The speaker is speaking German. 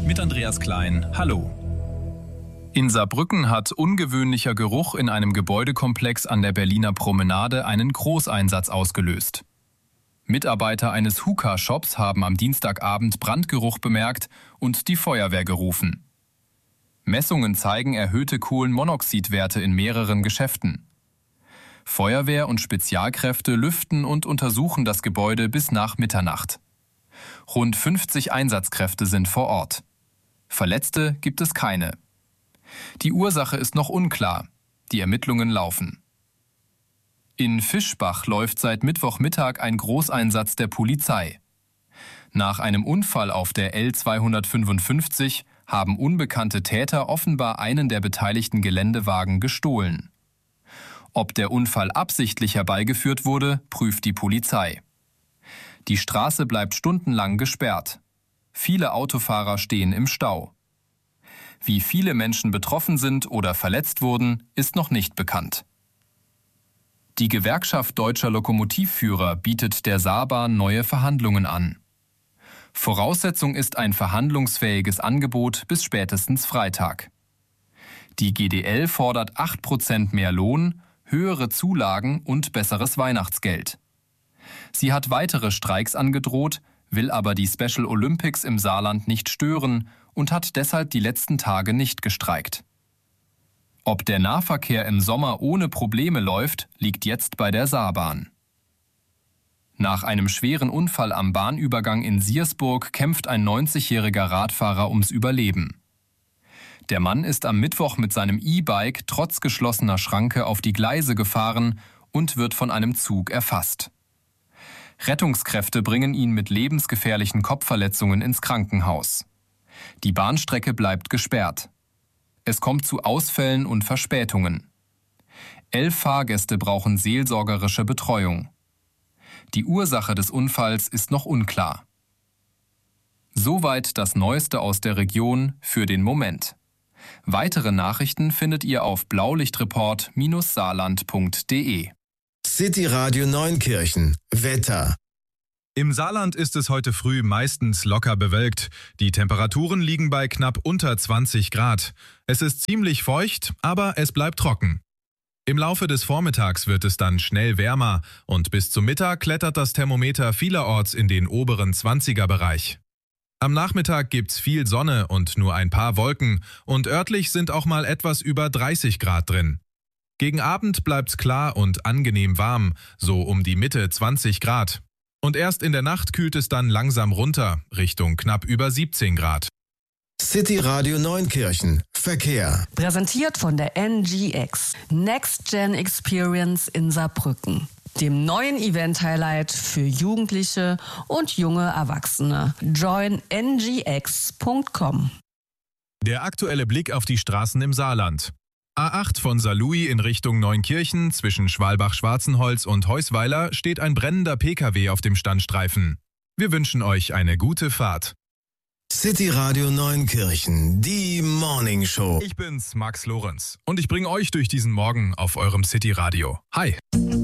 mit Andreas Klein. Hallo. In Saarbrücken hat ungewöhnlicher Geruch in einem Gebäudekomplex an der Berliner Promenade einen Großeinsatz ausgelöst. Mitarbeiter eines Hookah-Shops haben am Dienstagabend Brandgeruch bemerkt und die Feuerwehr gerufen. Messungen zeigen erhöhte Kohlenmonoxidwerte in mehreren Geschäften. Feuerwehr und Spezialkräfte lüften und untersuchen das Gebäude bis nach Mitternacht. Rund 50 Einsatzkräfte sind vor Ort. Verletzte gibt es keine. Die Ursache ist noch unklar. Die Ermittlungen laufen. In Fischbach läuft seit Mittwochmittag ein Großeinsatz der Polizei. Nach einem Unfall auf der L255 haben unbekannte Täter offenbar einen der beteiligten Geländewagen gestohlen. Ob der Unfall absichtlich herbeigeführt wurde, prüft die Polizei. Die Straße bleibt stundenlang gesperrt. Viele Autofahrer stehen im Stau. Wie viele Menschen betroffen sind oder verletzt wurden, ist noch nicht bekannt. Die Gewerkschaft Deutscher Lokomotivführer bietet der Saarbahn neue Verhandlungen an. Voraussetzung ist ein verhandlungsfähiges Angebot bis spätestens Freitag. Die GDL fordert 8% mehr Lohn, höhere Zulagen und besseres Weihnachtsgeld. Sie hat weitere Streiks angedroht, will aber die Special Olympics im Saarland nicht stören und hat deshalb die letzten Tage nicht gestreikt. Ob der Nahverkehr im Sommer ohne Probleme läuft, liegt jetzt bei der Saarbahn. Nach einem schweren Unfall am Bahnübergang in Siersburg kämpft ein 90-jähriger Radfahrer ums Überleben. Der Mann ist am Mittwoch mit seinem E-Bike trotz geschlossener Schranke auf die Gleise gefahren und wird von einem Zug erfasst. Rettungskräfte bringen ihn mit lebensgefährlichen Kopfverletzungen ins Krankenhaus. Die Bahnstrecke bleibt gesperrt. Es kommt zu Ausfällen und Verspätungen. 11 Fahrgäste brauchen seelsorgerische Betreuung. Die Ursache des Unfalls ist noch unklar. Soweit das Neueste aus der Region für den Moment. Weitere Nachrichten findet ihr auf blaulichtreport-saarland.de. City Radio Neunkirchen. Wetter. Im Saarland ist es heute früh meistens locker bewölkt. Die Temperaturen liegen bei knapp unter 20 Grad. Es ist ziemlich feucht, aber es bleibt trocken. Im Laufe des Vormittags wird es dann schnell wärmer und bis zum Mittag klettert das Thermometer vielerorts in den oberen 20er-Bereich. Am Nachmittag gibt's viel Sonne und nur ein paar Wolken und örtlich sind auch mal etwas über 30 Grad drin. Gegen Abend bleibt's klar und angenehm warm, so um die Mitte 20 Grad. Und erst in der Nacht kühlt es dann langsam runter, Richtung knapp über 17 Grad. City Radio Neunkirchen. Verkehr. Präsentiert von der NGX. Next Gen Experience in Saarbrücken. Dem neuen Event-Highlight für Jugendliche und junge Erwachsene. Join ngx.com. Der aktuelle Blick auf die Straßen im Saarland. A8 von Saarlouis in Richtung Neunkirchen zwischen Schwalbach-Schwarzenholz und Heusweiler steht ein brennender PKW auf dem Standstreifen. Wir wünschen euch eine gute Fahrt. City Radio Neunkirchen, die Morning Show. Ich bin's, Max Lorenz, und ich bringe euch durch diesen Morgen auf eurem City Radio. Hi!